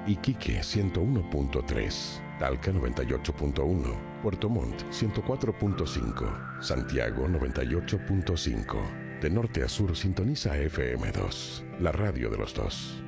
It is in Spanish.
Iquique 101.3, Talca 98.1, Puerto Montt 104.5, Santiago 98.5. De norte a sur sintoniza FM2, la radio de los dos.